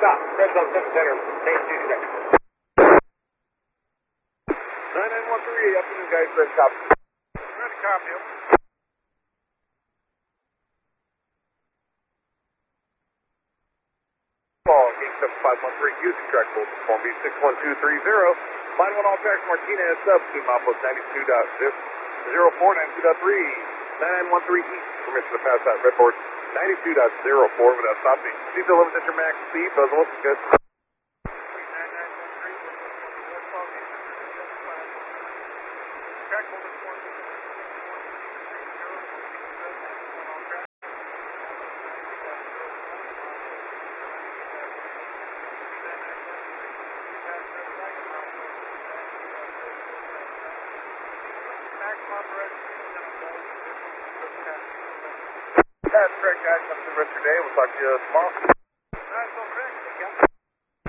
stop. Fresno Center, same duty there. 9913, afternoon guys, red copy. Red copy. Call, King 7513, Houston, track full, form B61230. Line 1 all tracks, Martinez, sub, 2 milepost 92.04, 92.3, 9913 east, permission to pass out, redboard 92.04 without stopping. Seat limit at your max speed, buzzer looks good. That's correct, guys. Have a good rest of your day. We'll talk to you tomorrow.